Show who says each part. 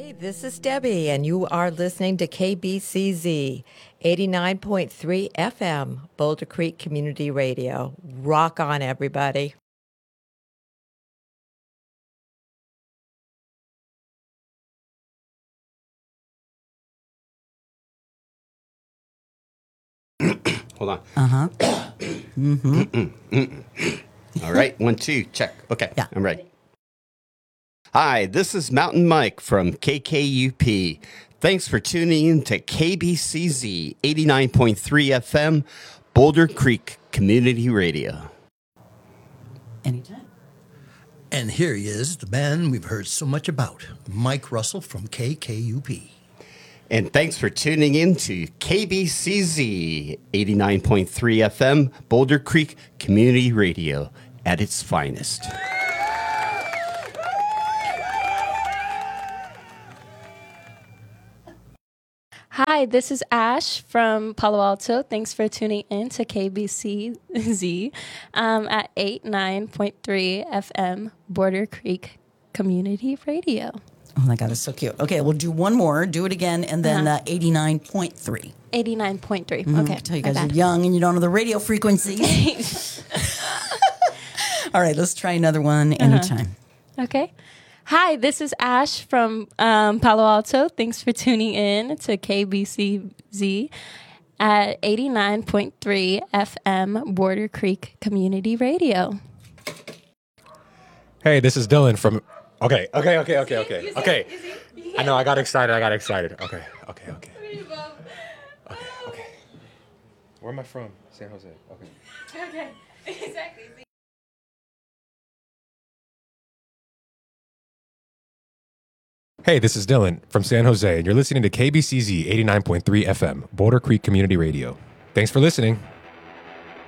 Speaker 1: Hey, this is Debbie, and you are listening to KBCZ 89.3 FM, Boulder Creek Community Radio. Rock on, everybody.
Speaker 2: Hold on.
Speaker 3: Mm-hmm.
Speaker 2: All right, 1, 2, check. Okay,
Speaker 3: Yeah.
Speaker 2: I'm ready. Hi, this is Mountain Mike from KKUP. Thanks for tuning in to KBCZ 89.3 FM, Boulder Creek Community Radio.
Speaker 3: Anytime.
Speaker 4: And here he is, the man we've heard so much about, Mike Russell from KKUP.
Speaker 2: And thanks for tuning in to KBCZ 89.3 FM, Boulder Creek Community Radio at its finest.
Speaker 5: Hi, this is Ash from Palo Alto. Thanks for tuning in to KBCZ at 89.3 FM, Boulder Creek Community Radio.
Speaker 3: Oh my God, it's so cute. Okay, we'll do one more. Do it again, and then 89.3.
Speaker 5: 89.3. Okay.
Speaker 3: I tell you guys are young and you don't know the radio frequencies. All right, let's try another one anytime.
Speaker 5: Okay. Hi, this is Ash from Palo Alto. Thanks for tuning in to KBCZ at 89.3 FM, Boulder Creek Community Radio.
Speaker 6: Hey, this is Dylan from... Okay. I know, I got excited. Okay. Where am I from? San Jose. Okay, exactly. Hey, this is Dylan from San Jose, and you're listening to KBCZ 89.3 FM, Boulder Creek Community Radio. Thanks for listening.